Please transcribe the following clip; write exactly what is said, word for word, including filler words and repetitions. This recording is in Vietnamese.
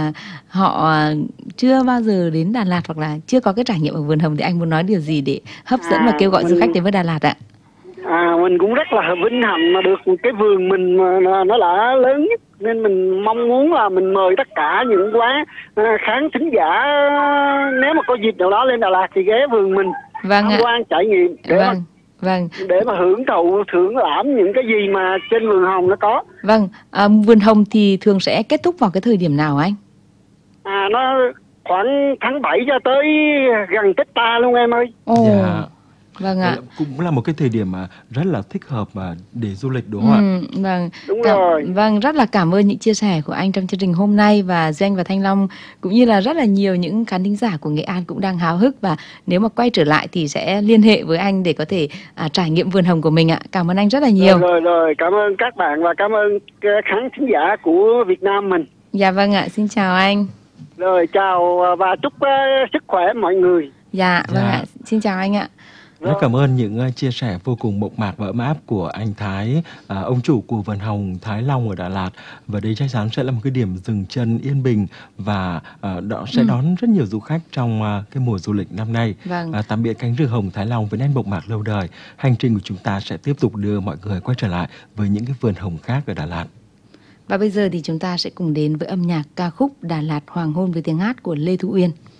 mà họ chưa bao giờ đến Đà Lạt hoặc là chưa có cái trải nghiệm ở vườn hồng thì anh muốn nói điều gì để hấp dẫn và À, kêu gọi du mình khách đến với Đà Lạt ạ? à, mình cũng rất là vinh hạnh mà được cái vườn mình mà nó nó là lớn nhất, nên mình mong muốn là mình mời tất cả những quán à, khán thính giả, nếu mà có dịp nào đó lên Đà Lạt thì ghé vườn mình Vâng tham ạ. quan trải nghiệm để mà Vâng, vâng, để mà hưởng thụ thưởng lãm những cái gì mà trên vườn hồng nó có. vâng. À, vườn hồng thì thường sẽ kết thúc vào cái thời điểm nào anh? À, nó khoảng tháng bảy cho tới gần Tết ta luôn em ơi. Ồ, Dạ. vâng Vậy ạ. là cũng là một cái thời điểm mà rất là thích hợp mà để du lịch đúng Ừ, không ạ? vâng, Đúng cảm, rồi. vâng, rất là cảm ơn những chia sẻ của anh trong chương trình hôm nay, và Duy Anh và Thanh Long cũng như là rất là nhiều những khán thính giả của Nghệ An cũng đang háo hức, và nếu mà quay trở lại thì sẽ liên hệ với anh để có thể à, trải nghiệm vườn hồng của mình ạ. Cảm ơn anh rất là Rồi, nhiều. rồi rồi cảm ơn các bạn và cảm ơn khán thính giả của Việt Nam mình. Dạ vâng ạ, xin chào anh. Rồi chào và chúc uh, sức khỏe mọi người. Dạ, vâng Dạ. ạ, xin chào anh ạ. Rất cảm ơn những uh, chia sẻ vô cùng mộc mạc và ấm áp của anh Thái, uh, ông chủ của vườn hồng Thái Long ở Đà Lạt. Và đây chắc chắn sẽ là một cái điểm dừng chân yên bình và uh, đó sẽ Ừ. đón rất nhiều du khách trong uh, cái mùa du lịch năm nay. Vâng. Uh, tạm biệt cánh rừng hồng Thái Long với nét mộc mạc lâu đời. Hành trình của chúng ta sẽ tiếp tục đưa mọi người quay trở lại với những cái vườn hồng khác ở Đà Lạt. Và bây giờ thì chúng ta sẽ cùng đến với âm nhạc ca khúc Đà Lạt Hoàng hôn với tiếng hát của Lê Thu Uyên.